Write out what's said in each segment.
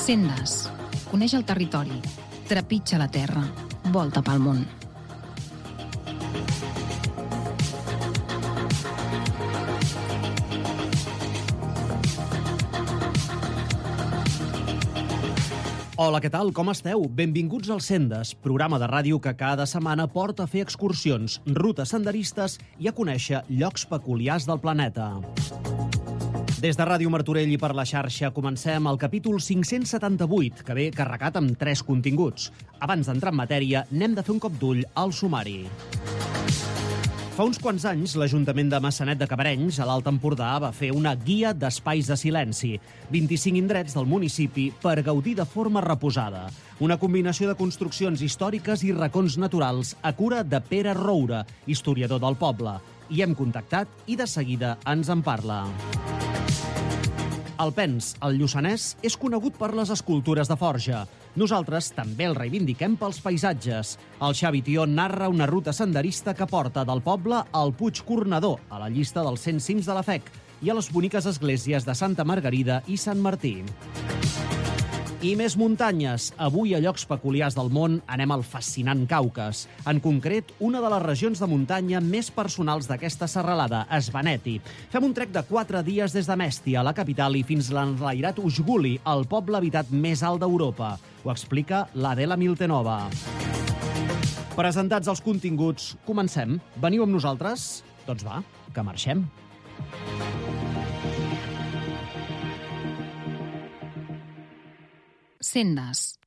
Sendes. Coneix el territori. Trepitja la terra. Volta pel món. Hola, què tal? Com esteu? Benvinguts al Sendes, programa de ràdio que cada setmana porta a fer excursions, rutes senderistes i a conèixer llocs peculiars del planeta. Des de Ràdio Martorell i per la xarxa comencem el capítol 578, que ve carregat amb 3 continguts. Abans d'entrar en matèria, n'hem de fer un cop d'ull al sumari. Fa uns quants anys, l'Ajuntament de Maçanet de Cabrenys, a l'Alt Empordà, va fer una guia d'espais de silenci, 25 indrets del municipi per gaudir de forma reposada. Una combinació de construccions històriques i racons naturals a cura de Pere Roura, historiador del poble. Hi hem contactat i de seguida ens en parla. Alpens, el Lluçanès, és conegut per les escultures de forja. Nosaltres també el reivindiquem pels paisatges. El Xavi Tió narra una ruta senderista que porta del poble al Puig Cornador, a la llista dels 100 cims de la FEC, i a les boniques esglésies de Santa Margarida i Sant Martí. I més muntanyes. Avui, a llocs peculiars del món, anem al fascinant Caucas. En concret, una de les regions de muntanya més personals d'aquesta serralada, Svaneti. Fem un trek de 4 dies des de Mestia, la capital, i fins l'enlairat Ujguli, el poble habitat més alt d'Europa. Ho explica l'Adela Miltenova. Presentats els continguts, comencem. Veniu amb nosaltres? Doncs va, que marxem. Sendes.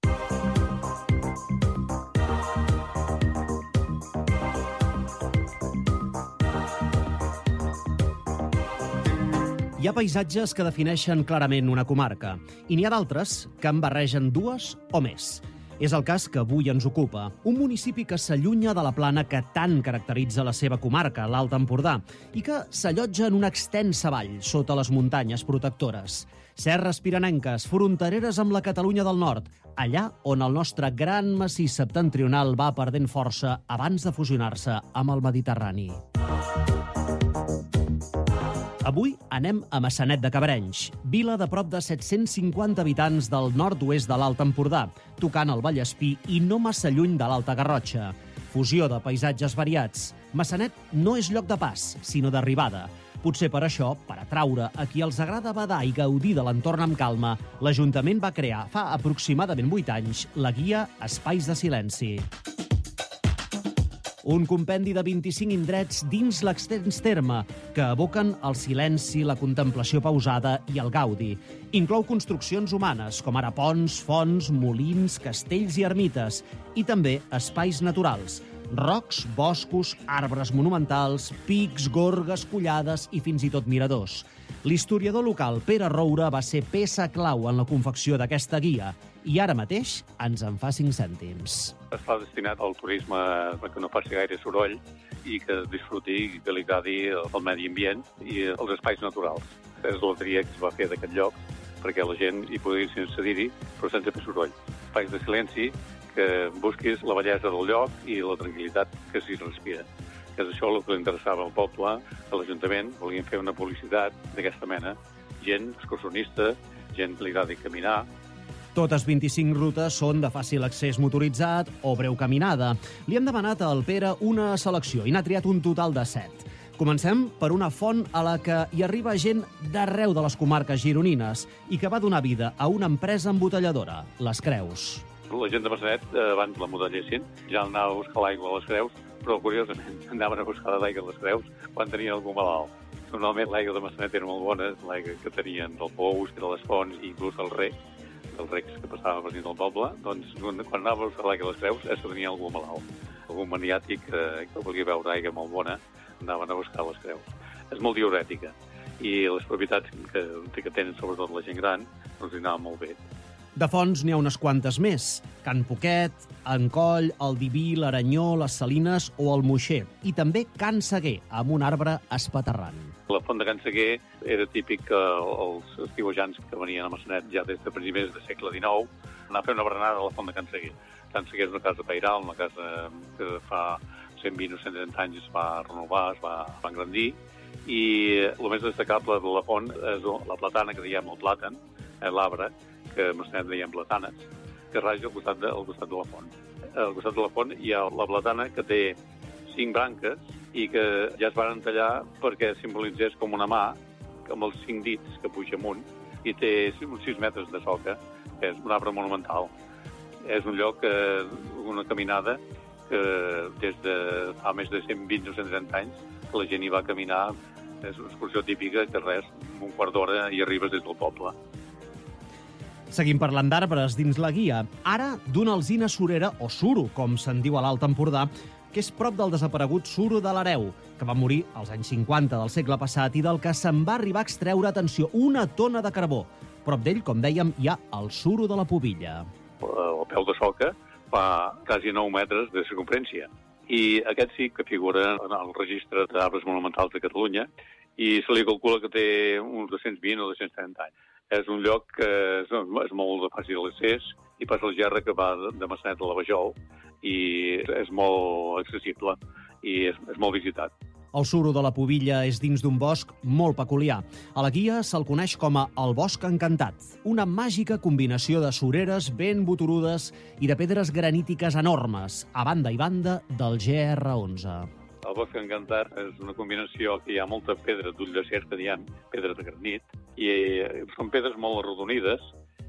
Hi ha paisatges que defineixen clarament una comarca i n'hi ha d'altres que en barregen 2 o més. És el cas que avui ens ocupa, un municipi que s'allunya de la plana que tant caracteritza la seva comarca, l'Alt Empordà, i que s'allotja en una extensa vall sota les muntanyes protectores. Serres pirenenques, frontereres amb la Catalunya del Nord, allà on el nostre gran massís septentrional va perdent força abans de fusionar-se amb el Mediterrani. Avui anem a Maçanet de Cabrenys, vila de prop de 750 habitants del nord-oest de l'Alt Empordà, tocant el Vallespí i no massa lluny de l'Alta Garrotxa. Fusió de paisatges variats. Maçanet no és lloc de pas, sinó d'arribada. Potser per això, per atraure a qui els agrada badar i gaudir de l'entorn amb calma, l'Ajuntament va crear fa aproximadament 8 anys la guia Espais de Silenci. Un compendi de 25 indrets dins l'extens terme que evoquen el silenci, la contemplació pausada i el gaudi. Inclou construccions humanes, com ara ponts, fonts, molins, castells i ermites, i també espais naturals, rocs, boscos, arbres monumentals, pics, gorgues, collades i fins i tot miradors. L'historiador local Pere Roura va ser peça clau en la confecció d'aquesta guia i ara mateix ens en fa 5 cèntims. Està destinat al turisme que no faci gaire soroll i que disfruti i que li agradi el medi ambient i els espais naturals. És la tria que es va fer d'aquest lloc perquè la gent hi pugui sense dir-hi, però sense fer soroll. Espais de silenci, que busquis la bellesa del lloc i la tranquil·litat que s'hi respira. Que és això el que li interessava al poble, a l'Ajuntament. Volien fer una publicitat d'aquesta mena. Gent excursionista, gent que li agradi caminar. Totes 25 rutes són de fàcil accés motoritzat o breu caminada. Li hem demanat al Pere una selecció i n'ha triat un total de 7. Comencem per una font a la que hi arriba gent d'arreu de les comarques gironines i que va donar vida a una empresa embotelladora, les Creus. La gent de Maçanet, abans la motellessin, ja anava a buscar l'aigua a les Creus, però curiosament anaven a buscar l'aigua a les Creus quan tenien algú malalt. Normalment l'aigua de Maçanet era molt bona, l'aigua que tenien del pous, de les fonts i inclús el rec, dels recs que passaven per dins del poble, doncs quan anava a buscar l'aigua a les Creus és que tenia algú malalt. Algun maniàtic que volia beure aigua molt bona, anaven a buscar les Creus. És molt diurètica i les propietats que tenen sobretot la gent gran doncs hi anaven molt bé. De fonts n'hi ha unes quantes més. Can Poquet, en Coll, el Diví, l'Aranyó, les Salines o el Moixer. I també Can Seguer, amb un arbre espaterrant. La font de Can Seguer era típic que els estiuejants que venien a Maçanet ja des de principis del segle XIX anar a fer una berenada a la font de Can Seguer. Can Seguer és una casa pairal, una casa que fa 120 o 130 anys es va renovar, es va engrandir, i el més destacable de la font és la platana que diem el plàtan, l'arbre, que a Massanet dèiem platanes, que raja al costat de la font. Al costat de la font hi ha la platana que té 5 branques i que ja es van tallar perquè simbolitzés com una mà amb els 5 dits que puja amunt i té uns 6 metres de soca, que és un arbre monumental. És un lloc, una caminada que des de fa més de 120 o 130 anys que la gent hi va caminar. És una excursió típica que res, un quart d'hora i arribes des del poble. Seguim parlant d'arbres dins la guia. Ara d'una alzina surera, o suro, com se'n diu a l'Alt Empordà, que és prop del desaparegut suro de l'Hereu, que va morir als anys 50 del segle passat i del que se'n va arribar a extreure, atenció, 1 tona de carbó. Prop d'ell, com dèiem, hi ha el suro de la Pubilla. El peu de soca fa quasi 9 metres de circumferència. I aquest sí que figura en el registre d'arbres monumentals de Catalunya i se li calcula que té uns 220 o 230 anys. És un lloc que és molt fàcil d'accés i passa el gerra que va de Massanet a la Vajol i és molt accessible i és molt visitat. El suro de la Pubilla és dins d'un bosc molt peculiar. A la guia se'l coneix com a el Bosc Encantat, una màgica combinació de sureres ben boturudes i de pedres granítiques enormes, a banda i banda del GR11. El Bosc Encantat és una combinació que hi ha molta pedra d'ull de cer, que diem pedra de granit, i són pedres molt arrodonides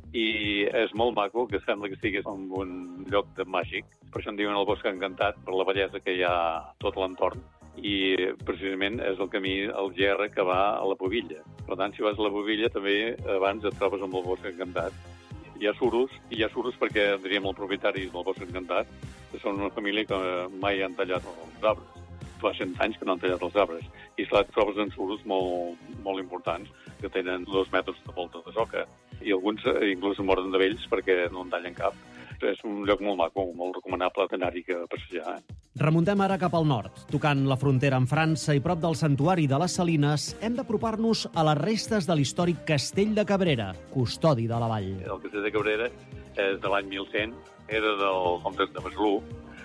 i és molt maco, que sembla que estigués en un lloc màgic. Per això en diuen el Bosc Encantat, per la bellesa que hi ha tot l'entorn. I precisament és el camí, el GR, que va a la Pubilla. Per tant, si vas a la Pubilla, també abans et trobes amb el Bosc Encantat. Hi ha suros perquè, diríem, els propietaris del Bosc Encantat, que són una família que mai han tallat els arbres. Fa 100 anys que no han tallat els arbres. I et trobes en suros molt importants, que tenen 2 metres de volta de soca. I alguns inclús moren de vells perquè no en tallen cap. És un lloc molt maco, molt recomanable d'anar-hi a passejar. Remuntem ara cap al nord. Tocant la frontera amb França i prop del santuari de les Salines, hem d'apropar-nos a les restes de l'històric Castell de Cabrera, custodi de la vall. El Castell de Cabrera és de l'any 1100, era del comte de Besalú,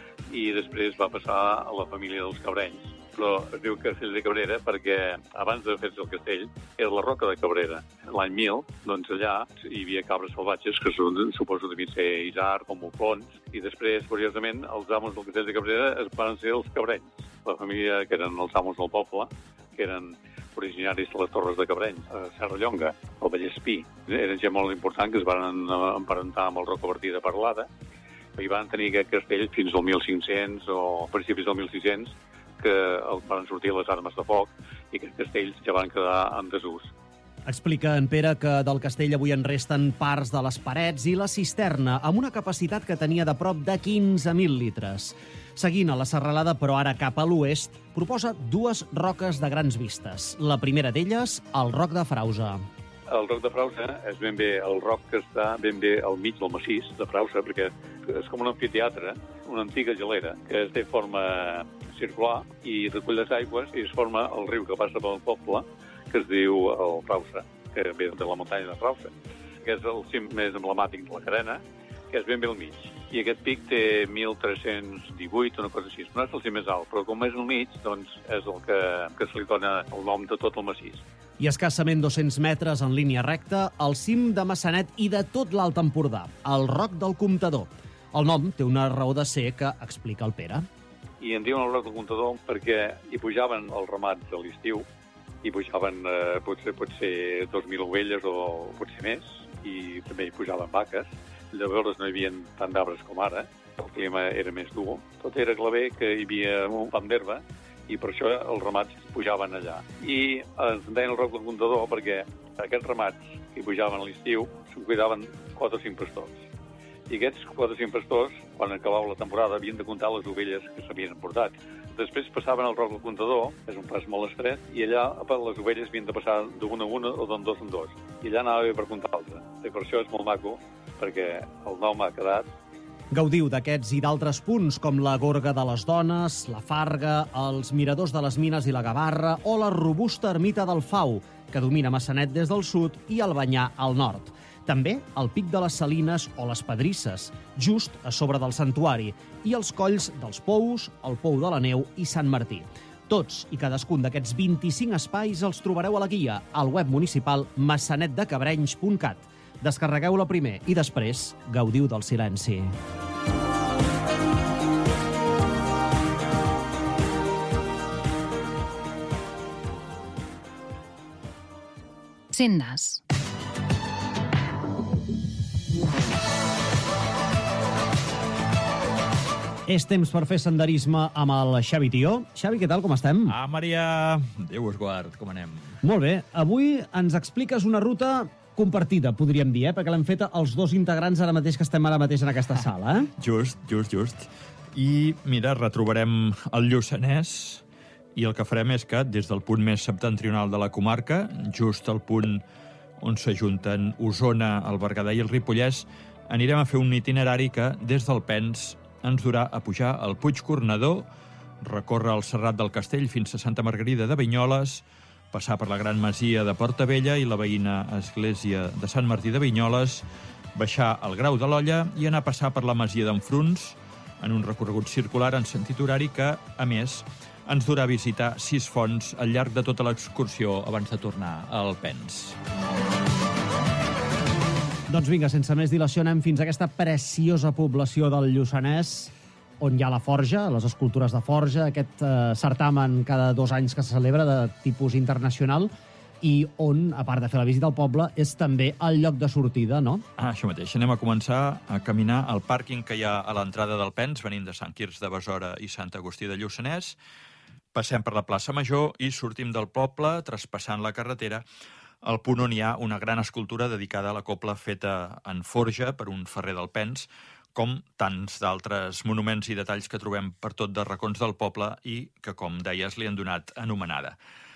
i després va passar a la família dels Cabrenys. Però es diu Castell de Cabrera perquè abans de fer-se el castell era la Roca de Cabrera. L'any 1000, doncs allà hi havia cabres salvatges que suposo devien ser isard o muflons, i després, curiosament, els amos del Castell de Cabrera van ser els Cabrenys, la família que eren els amos del poble, que eren originaris de les Torres de Cabrenys, a Serra Llonga, al Vallespí. Eren gent molt important que es van emparentar amb el Rocabertí de Parlada i van tenir aquest castell fins al 1500 o principis del 1600, que van sortir les armes de foc i aquests castells ja van quedar en desús. Explica en Pere que del castell avui en resten parts de les parets i la cisterna, amb una capacitat que tenia de prop de 15.000 litres. Seguint a la serralada, però ara cap a l'oest, proposa 2 roques de grans vistes. La primera d'elles, el Roc de Frausa. El Roc de Frausa és ben bé el roc que està ben bé al mig del massís de Frausa, perquè és com un amfiteatre, una antiga gelera, que té forma circular i recull les aigües i es forma el riu que passa pel poble, que es diu el Frausa, que ve de la muntanya de Frausa, que és el cim més emblemàtic de la carena, que és ben bé al mig. I aquest pic té 1.318, una cosa així. No és el cim més alt, però com és al mig, doncs és el que se li dona el nom de tot el massís. I escassament 200 metres en línia recta, al cim de Massanet i de tot l'Alt Empordà, el Roc del Comptador. El nom té una raó de ser que explica el Pere. I en diuen el Roc del Comptador perquè hi pujaven els ramats a l'estiu, hi pujaven potser 2.000 ovelles o potser més, i també hi pujaven vaques. Llavors no hi havia tant d'arbres com ara, el clima era més dur. Tot era claver, que hi havia un pam d'herba, i per això els ramats pujaven allà. I ens deien el Roc del Comptador perquè aquests ramats que pujaven a l'estiu se'n cuidaven 4 o 5 pastors. I aquests 4 o 5 pastors, quan acabava la temporada, havien de comptar les ovelles que s'havien emportat. Després passaven al Roc del Comptador, és un pas molt estret, i allà les ovelles havien de passar d'una a una o d'en dos en dos. I allà anava bé per comptar-les. I per això és molt maco, perquè el nom ha quedat. Gaudiu d'aquests i d'altres punts, com la Gorga de les Dones, la Farga, els miradors de les Mines i la Gavarra o la robusta ermita del Fau, que domina Massanet des del sud i Albanyà al nord. També el Pic de les Salines o les Pedrisses, just a sobre del santuari, i els colls dels Pous, el Pou de la Neu i Sant Martí. Tots i cadascun d'aquests 25 espais els trobareu a la guia, al web municipal massanetdecabrenys.cat. Descarregueu-la primer i després gaudiu del silenci. Sendes. És temps per fer senderisme amb el Xavi Tió. Xavi, què tal, com estem? Maria, Déu us guard, com anem? Molt bé. Avui ens expliques una ruta compartida, podríem dir, perquè l'hem feta els dos integrants ara mateix que estem ara mateix en aquesta sala. Just. I, mira, retrobarem el Lluçanès i el que farem és que, des del punt més septentrional de la comarca, just al punt on s'ajunten Osona, el Berguedà i el Ripollès, anirem a fer un itinerari que, des del Pens, ens durà a pujar al Puig Cornador, recórrer el Serrat del Castell fins a Santa Margarida de Vinyoles, passar per la Gran Masia de Portavella i la veïna església de Sant Martí de Vinyoles, baixar al Grau de l'Olla i anar a passar per la Masia d'en Fruns, en un recorregut circular en sentit horari que, a més, ens durà a visitar 6 fonts al llarg de tota l'excursió abans de tornar al Pens. Doncs vinga, sense més dilació, anem fins a aquesta preciosa població del Lluçanès, on hi ha la forja, les escultures de forja, aquest certamen cada 2 anys que se celebra de tipus internacional, i on, a part de fer la visita al poble, és també el lloc de sortida, no? Això mateix. Anem a començar a caminar al pàrquing que hi ha a l'entrada del Pens, venint de Sant Quirze de Besora i Sant Agustí de Lluçanès. Passem per la plaça Major i sortim del poble, traspassant la carretera, al punt on hi ha una gran escultura dedicada a la copla feta en forja per un ferrer del Pens, com tants d'altres monuments i detalls que trobem per tot de racons del poble i que, com deies, li han donat anomenada.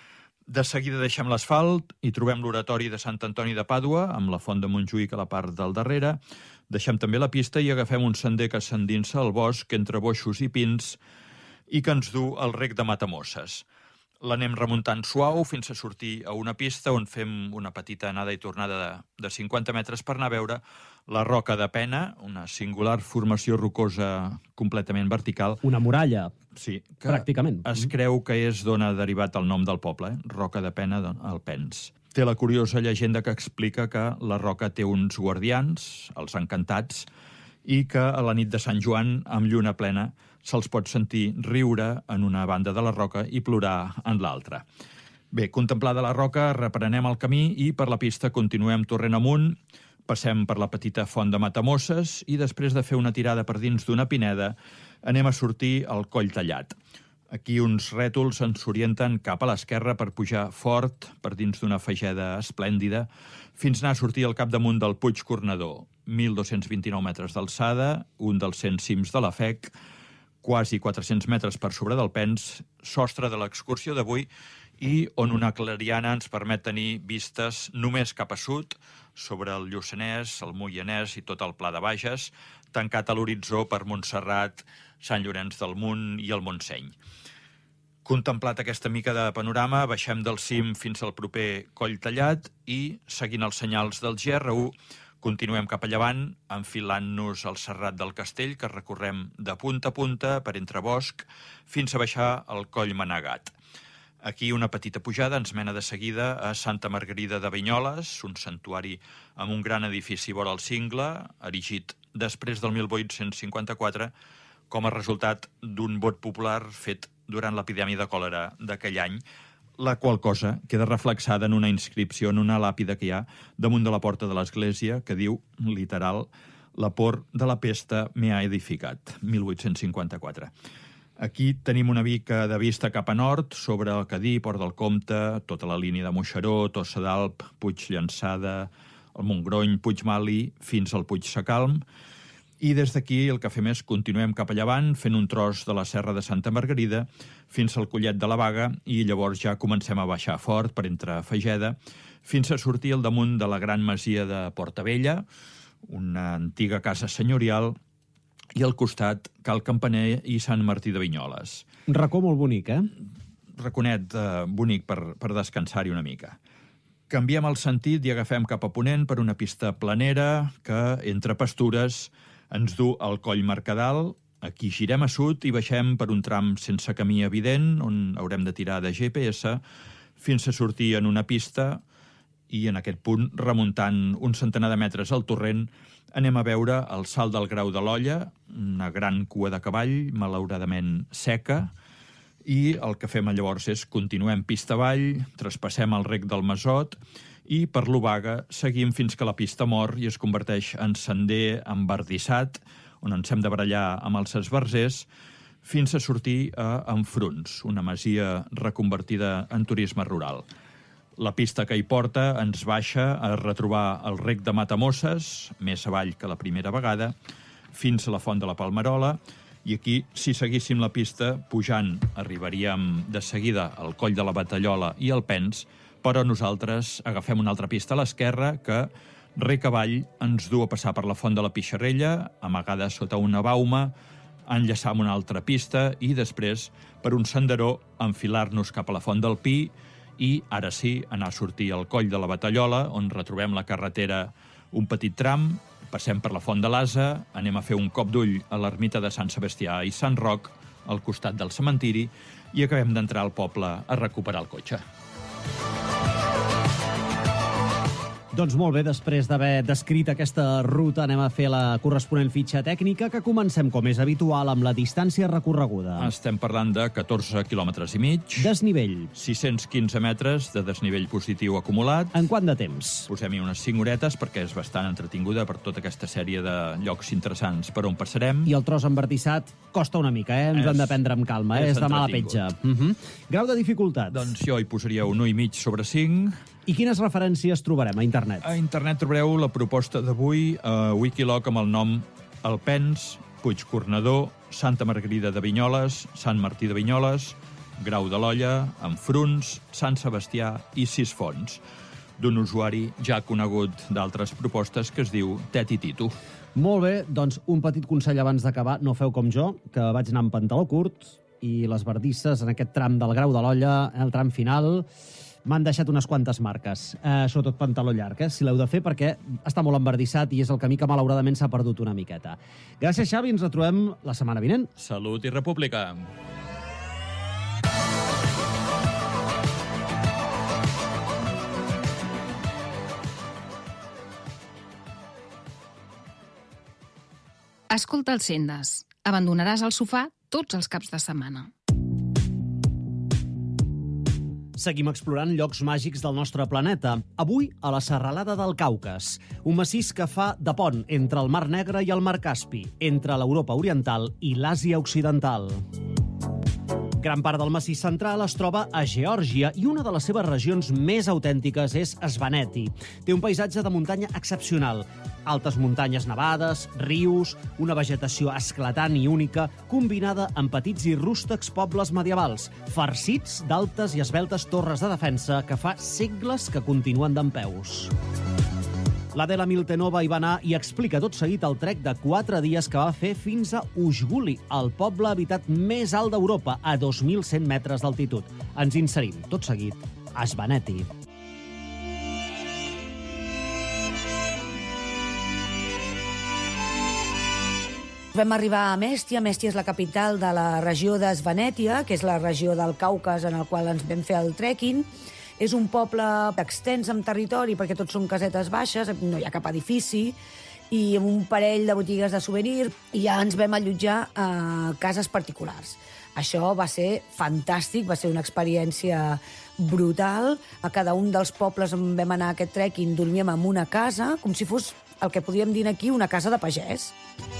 De seguida deixem l'asfalt i trobem l'oratori de Sant Antoni de Pàdua, amb la font de Montjuïc a la part del darrere. Deixem també la pista i agafem un sender que s'endinsa al bosc entre boixos i pins i que ens du al rec de Matamosses. L'anem remuntant suau fins a sortir a una pista on fem una petita anada i tornada de 50 metres per anar a veure la Roca de Pena, una singular formació rocosa completament vertical. Una muralla, sí, que pràcticament. Es creu que és d'on ha derivat el nom del poble, Roca de Pena al Pens. Té la curiosa llegenda que explica que la roca té uns guardians, els encantats, i que a la nit de Sant Joan, amb lluna plena, se'ls pot sentir riure en una banda de la roca i plorar en l'altra. Bé, contemplada la roca, reprenem el camí i per la pista continuem torrent amunt, passem per la petita font de Matamosses i després de fer una tirada per dins d'una pineda, anem a sortir al Coll Tallat. Aquí uns rètols ens orienten cap a l'esquerra per pujar fort per dins d'una fageda esplèndida fins a anar a sortir al capdamunt del Puig Cornador, 1.229 metres d'alçada, un dels 100 cims de la FEC, quasi 400 metres per sobre del Pens, sostre de l'excursió d'avui i on una clariana ens permet tenir vistes només cap a sud sobre el Lluçanès, el Moianès i tot el Pla de Bages, tancat a l'horitzó per Montserrat, Sant Llorenç del Munt i el Montseny. Contemplat aquesta mica de panorama, baixem del cim fins al proper Coll Tallat i, seguint els senyals del GR1, continuem cap a llevant, enfilant-nos al Serrat del Castell, que recorrem de punta a punta per entre bosc, fins a baixar al Coll Manegat. Aquí una petita pujada ens mena de seguida a Santa Margarida de Vinyoles, un santuari amb un gran edifici vora el cingle, erigit després del 1854, com a resultat d'un vot popular fet durant l'epidèmia de còlera d'aquell any, la qual cosa queda reflexada en una inscripció en una làpida que hi ha damunt de la porta de l'església que diu, literal, «La por de la pesta me ha edificat», 1854. Aquí tenim una mica de vista cap a nord sobre el Cadí, Port del Comte, tota la línia de Moixeró, Tossa d'Alp, Puig Llançada, el Montgrony, Puigmali, fins al Puig Sacalm. I des d'aquí el que fem és continuem cap a llevant, fent un tros de la Serra de Santa Margarida fins al Collet de la Baga i llavors ja comencem a baixar fort per entre Fageda fins a sortir al damunt de la gran masia de Portavella, una antiga casa senyorial, i al costat Cal Campaner i Sant Martí de Vinyoles. Un racó molt bonic, Raconet bonic per descansar-hi una mica. Canviem el sentit i agafem cap a ponent per una pista planera que, entre pastures, ens du al Coll Mercadal. Aquí girem a sud i baixem per un tram sense camí evident, on haurem de tirar de GPS, fins a sortir en una pista i en aquest punt, remuntant un centenar de metres al torrent, anem a veure el salt del Grau de l'Olla, una gran cua de cavall, malauradament seca, i el que fem llavors és continuem pista avall, traspassem el rec del Masot i per l'Obaga seguim fins que la pista mor i es converteix en sender embardissat, on ens hem de barallar amb els esbarzers, fins a sortir a Enfruns, una masia reconvertida en turisme rural. La pista que hi porta ens baixa a retrobar el rec de Matamosses, més avall que la primera vegada, fins a la Font de la Palmerola, i aquí, si seguíssim la pista, pujant, arribaríem de seguida al Coll de la Batallola i al Pens, però nosaltres agafem una altra pista a l'esquerra que, rec avall, ens du a passar per la Font de la Pixarrella, amagada sota una bauma, enllaçar amb una altra pista i després, per un senderó, enfilar-nos cap a la Font del Pi i, ara sí, anar a sortir al Coll de la Batallola, on retrobem la carretera un petit tram, passem per la Font de l'Asa, anem a fer un cop d'ull a l'ermita de Sant Sebastià i Sant Roc, al costat del cementiri, i acabem d'entrar al poble a recuperar el cotxe. Doncs molt bé, després d'haver descrit aquesta ruta, anem a fer la corresponent fitxa tècnica, que comencem, com és habitual, amb la distància recorreguda. Estem parlant de 14 quilòmetres i mig. Desnivell. 615 metres de desnivell positiu acumulat. En quant de temps? Posem-hi unes 5 horetes perquè és bastant entretinguda per tota aquesta sèrie de llocs interessants per on passarem. I el tros embardissat costa una mica, Ens hem de prendre amb calma, És de mala petja. Grau de dificultat? Doncs jo hi posaria un 1,5 sobre 5. I quines referències trobarem a internet? A internet trobareu la proposta d'avui a Wikiloc amb el nom Alpens, Puigcornador, Santa Margarida de Vinyoles, Sant Martí de Vinyoles, Grau de l'Olla, Enfruns, Sant Sebastià i Sisfons, d'un usuari ja conegut d'altres propostes que es diu Teti Titu. Molt bé, doncs un petit consell abans d'acabar. No feu com jo, que vaig anar amb pantaló curt i les bardisses en aquest tram del Grau de l'Olla, el tram final, m'han deixat unes quantes marques, sobretot pantaló llarg, si l'heu de fer, perquè està molt embardissat i és el camí que malauradament s'ha perdut una miqueta. Gràcies, Xavi, ens retrobem la setmana vinent. Salut i república! Escolta els Sendes. Abandonaràs el sofà tots els caps de setmana. Seguim explorant llocs màgics del nostre planeta. Avui, a la Serralada del Caucas, un massís que fa de pont entre el Mar Negre i el Mar Caspi, entre l'Europa Oriental i l'Àsia Occidental. Gran part del massís central es troba a Geòrgia i una de les seves regions més autèntiques és Svaneti. Té un paisatge de muntanya excepcional. Altes muntanyes nevades, rius, una vegetació esclatant i única, combinada amb petits i rústecs pobles medievals, farcits d'altes i esveltes torres de defensa que fa segles que continuen dempeus. L'Adela Miltenova hi va anar i explica tot seguit el trek de 4 dies que va fer fins a Ujguli, el poble habitat més alt d'Europa, a 2.100 metres d'altitud. Ens inserim, tot seguit, a Svaneti. Vam arribar a Mèstia. Mèstia és la capital de la regió de Svanetia, que és la regió del Caucas en el qual ens vam fer el trekking. És un poble extens en territori perquè tots són casetes baixes, no hi ha cap edifici, i amb un parell de botigues de souvenir, i ja ens vam allotjar a cases particulars. Això va ser fantàstic, va ser una experiència brutal. A cada un dels pobles on vam anar a aquest trekking dormíem en una casa, com si fos el que podríem dir aquí una casa de pagès.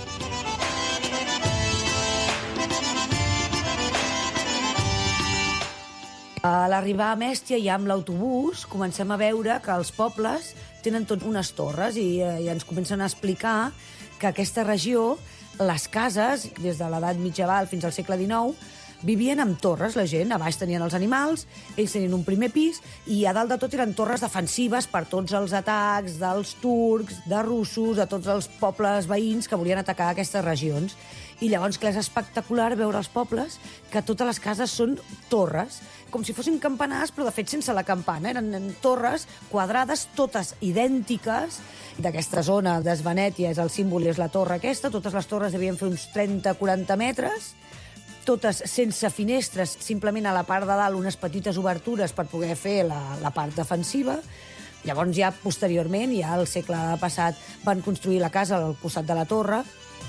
A l'arribar a Mèstia, ja amb l'autobús, comencem a veure que els pobles tenen tots unes torres i ens comencen a explicar que aquesta regió, les cases, des de l'edat mitjaval fins al segle XIX, vivien amb torres, la gent. A baix tenien els animals, ells tenien un primer pis, i a dalt de tot eren torres defensives per tots els atacs dels turcs, de russos, de tots els pobles veïns que volien atacar aquestes regions. I llavors, clar, és espectacular veure els pobles que totes les cases són torres, com si fossin campanars, però de fet sense la campana. Eren torres quadrades, totes idèntiques. D'aquesta zona de Svaneti és el símbol, és la torre aquesta. Totes les torres devien fer uns 30-40 metres, totes sense finestres, simplement a la part de dalt unes petites obertures per poder fer la part defensiva. Llavors ja posteriorment, ja al segle passat, van construir la casa al costat de la torre.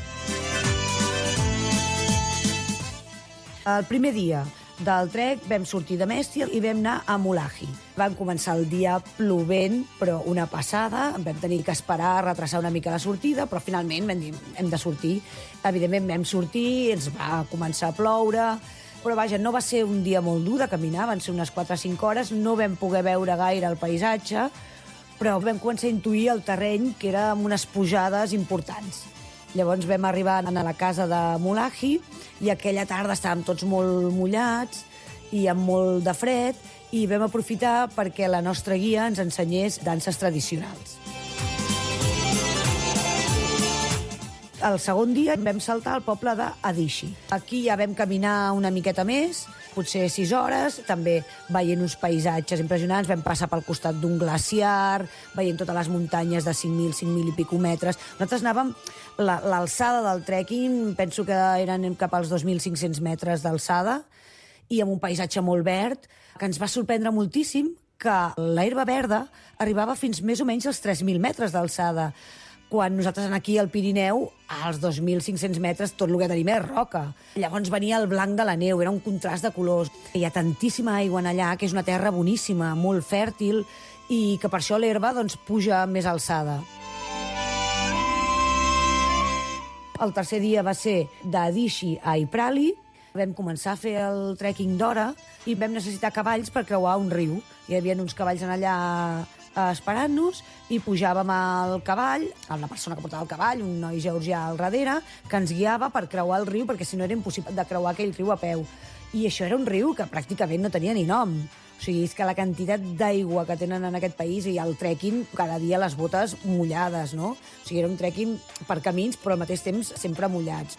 El primer dia del trek vam sortir de Mèstia i vam anar a Mulahi. Vam començar el dia plovent, però una passada. Vam tenir que esperar, retrasar una mica la sortida, però finalment vam dir, hem de sortir. Evidentment vam sortir, ens va començar a ploure, però vaja, no va ser un dia molt dur de caminar, van ser unes 4 o 5 hores, no vam poder veure gaire el paisatge, però vam començar a intuir el terreny, que era amb unes pujades importants. Llavors vam arribar a la casa de Mulahi i aquella tarda estàvem tots molt mullats i amb molt de fred i vam aprofitar perquè la nostra guia ens ensenyés danses tradicionals. El segon dia vam saltar al poble d'Adishi. Aquí ja vam caminar una miqueta més, potser 6 hores, també veient uns paisatges impressionants. Vam passar pel costat d'un glaciar, veient totes les muntanyes de 5.000 i pico metres. Nosaltres anàvem, l'alçada del trekking, penso que eren cap als 2.500 metres d'alçada, i amb un paisatge molt verd, que ens va sorprendre moltíssim que l'herba verda arribava fins més o menys als 3.000 metres d'alçada, quan nosaltres aquí al Pirineu, als 2.500 metres, tot el que tenim és roca. Llavors venia el blanc de la neu, era un contrast de colors. Hi ha tantíssima aigua en allà, que és una terra boníssima, molt fèrtil, i que per això l'herba puja més alçada. El tercer dia va ser d'Adishi a Iprali. Vam començar a fer el trekking d'hora i vam necessitar cavalls per creuar un riu. Hi havia uns cavalls en allà esperant-nos i pujàvem al cavall, amb la persona que portava el cavall, un noi georgià al darrere, que ens guiava per creuar el riu, perquè si no era impossible de creuar aquell riu a peu. I això era un riu que pràcticament no tenia ni nom. O sigui, és que la quantitat d'aigua que tenen en aquest país i el trekking, cada dia les botes mullades, no? O sigui, era un trekking per camins, però al mateix temps sempre mullats.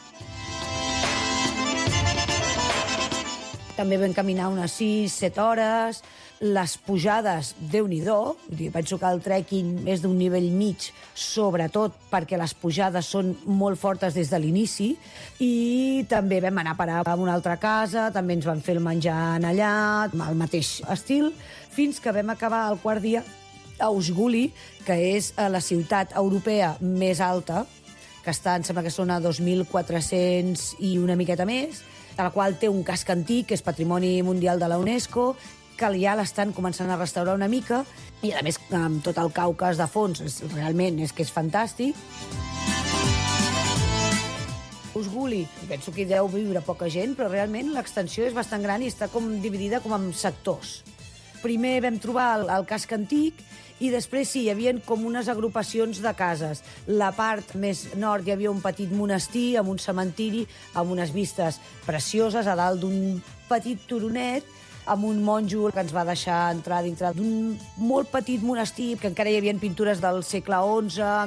També vam caminar unes 6-7 hores. Les pujades, Déu-n'hi-do, penso que el trekking és d'un nivell mig, sobretot perquè les pujades són molt fortes des de l'inici, i també vam anar a parar a una altra casa, també ens van fer el menjar en allà, al mateix estil, fins que vam acabar el quart dia a Usguli, que és la ciutat europea més alta, que està, em sembla que són a 2.400 i una miqueta més, de la qual té un casc antic, que és Patrimoni Mundial de la UNESCO, que ja l'estan començant a restaurar una mica, i a més amb tot el Caucas de fons, realment és que és fantàstic. Usguli, penso que hi deu viure poca gent, però realment l'extensió és bastant gran i està dividida com en sectors. Primer vam trobar el casc antic i després sí, hi havia com unes agrupacions de cases. La part més nord hi havia un petit monestir amb un cementiri, amb unes vistes precioses a dalt d'un petit turonet, amb un monjo que ens va deixar entrar dintre d'un molt petit monestir, que encara hi havia pintures del segle XI.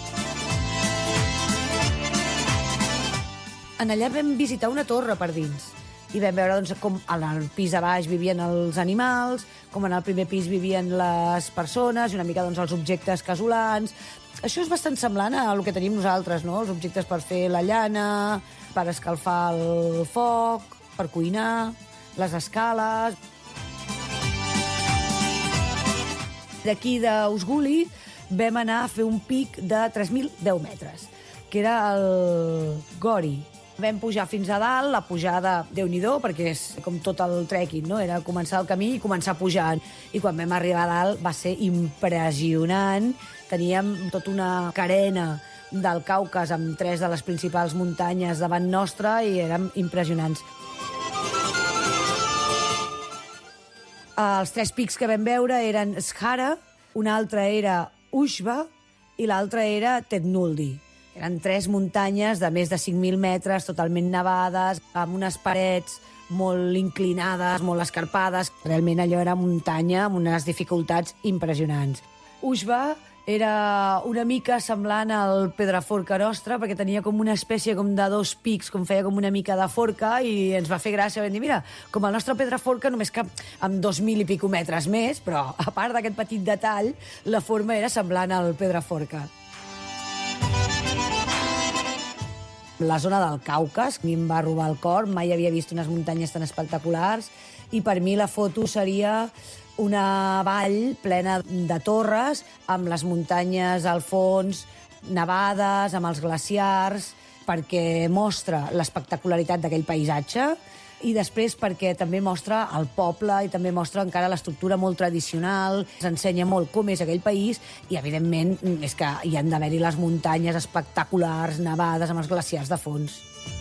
En allà vam visitar una torre per dins i vam veure com al pis de baix vivien els animals, com en el primer pis vivien les persones, i una mica els objectes casolans. Això és bastant semblant a el que tenim nosaltres, no? Els objectes per fer la llana, per escalfar el foc, per cuinar, les escales. D'aquí d'Usguli vam anar a fer un pic de 3.010 metres, que era el Gori. Vam pujar fins a dalt, la pujada, Déu-n'hi-do, perquè és com tot el trekking, no? Era començar el camí i començar pujant. I quan vam arribar a dalt va ser impressionant. Teníem tota una carena del Caucas amb 3 de les principals muntanyes davant nostra i érem impressionants. Els 3 pics que vam veure eren Shara, un altre era Ushba i l'altre era Tetnuldi. Eren 3 muntanyes de més de 5.000 metres, totalment nevades, amb unes parets molt inclinades, molt escarpades. Realment allò era muntanya amb unes dificultats impressionants. Ushba era una mica semblant al Pedraforca nostre, perquè tenia com una espècie com de 2 pics, com feia com una mica de forca, i ens va fer gràcia. Vam dir, mira, com el nostre Pedraforca, només que amb 2.000 i pico metres més, però a part d'aquest petit detall, la forma era semblant al Pedraforca. La zona del Caucas, a mi em va robar el cor, mai havia vist unes muntanyes tan espectaculars, i per mi la foto seria una vall plena de torres, amb les muntanyes al fons, nevades, amb els glaciars, perquè mostra l'espectacularitat d'aquell paisatge, i després perquè també mostra el poble i també mostra encara l'estructura molt tradicional, s'ensenya molt com és aquell país i, evidentment, és que hi han d'haver-hi les muntanyes espectaculars, nevades, amb els glaciars de fons.